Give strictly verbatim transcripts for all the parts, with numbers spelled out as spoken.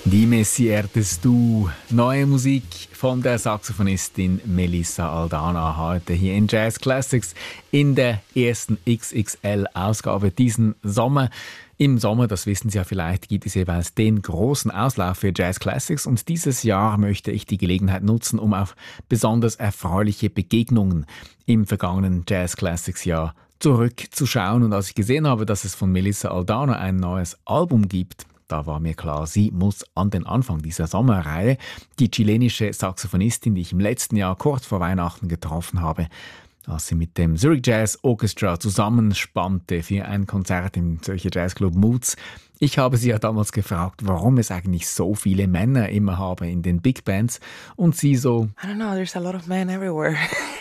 Die Messiertes Du, neue Musik von der Saxophonistin Melissa Aldana, heute hier in Jazz Classics in der ersten X X L-Ausgabe diesen Sommer. Im Sommer, das wissen Sie ja vielleicht, gibt es jeweils den großen Auslauf für Jazz Classics und dieses Jahr möchte ich die Gelegenheit nutzen, um auf besonders erfreuliche Begegnungen im vergangenen Jazz Classics Jahr zurückzuschauen. Und als ich gesehen habe, dass es von Melissa Aldana ein neues Album gibt, da war mir klar, sie muss an den Anfang dieser Sommerreihe. Die chilenische Saxophonistin, die ich im letzten Jahr kurz vor Weihnachten getroffen habe, als sie mit dem Zurich Jazz Orchestra zusammenspannte für ein Konzert im Zürcher Jazzclub Moods. Ich habe sie ja damals gefragt, warum es eigentlich so viele Männer immer habe in den Big Bands. Und sie so: I don't know, there's a lot of men everywhere.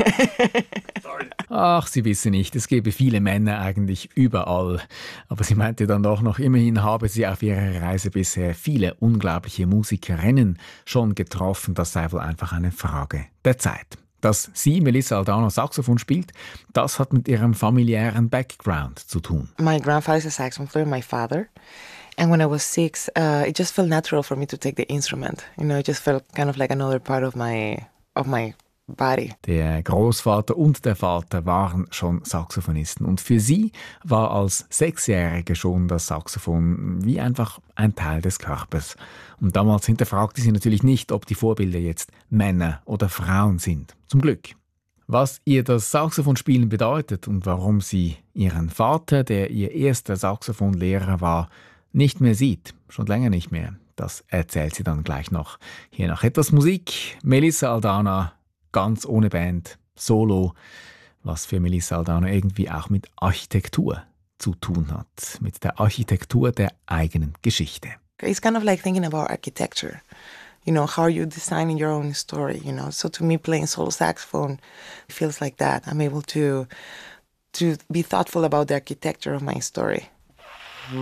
Ach, Sie wissen nicht, es gäbe viele Männer eigentlich überall. Aber sie meinte dann doch noch, immerhin habe sie auf ihrer Reise bisher viele unglaubliche Musikerinnen schon getroffen. Das sei wohl einfach eine Frage der Zeit. Dass sie, Melissa Aldana, Saxophon spielt, das hat mit ihrem familiären Background zu tun. My grandfather is a saxophone player, my father. And when I was six, uh, it just felt natural for me to take the instrument. You know, it just felt kind of like another part of my, of my body. Der Großvater und der Vater waren schon Saxophonisten. Und für sie war als Sechsjährige schon das Saxophon wie einfach ein Teil des Körpers. Und damals hinterfragte sie natürlich nicht, ob die Vorbilder jetzt Männer oder Frauen sind. Zum Glück. Was ihr das Saxophonspielen bedeutet und warum sie ihren Vater, der ihr erster Saxophonlehrer war, nicht mehr sieht, schon länger nicht mehr, das erzählt sie dann gleich noch. Hier noch etwas Musik. Melissa Aldana, ganz ohne Band, solo, was für Melissa Aldana irgendwie auch mit Architektur zu tun hat, mit der Architektur der eigenen Geschichte. It's kind of like thinking about architecture. You know, how are you designing your own story, you know? So to me, playing solo saxophone feels like that. I'm able to to be thoughtful about the architecture of my story.